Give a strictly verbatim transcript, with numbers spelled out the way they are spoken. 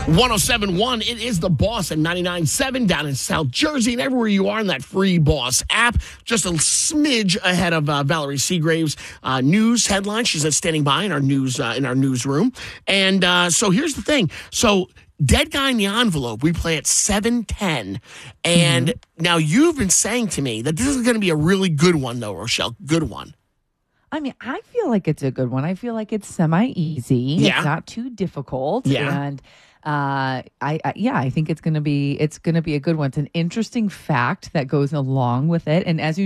one oh seven point one, it is The Boss at ninety-nine point seven down in South Jersey and everywhere you are in that free Boss app. Just a smidge ahead of uh, Valerie Seagrave's uh, news headline. She's uh, standing by in our news uh, in our newsroom. And uh, so here's the thing. So Dead Guy in the Envelope, we play at seven ten. And mm-hmm. now you've been saying to me that this is going to be a really good one, though, Rochelle. Good one. I mean, I feel like it's a good one. I feel like it's semi-easy. Yeah. It's not too difficult. Yeah. And uh, I, I yeah, I think it's gonna be it's gonna be a good one. It's an interesting fact that goes along with it. And as you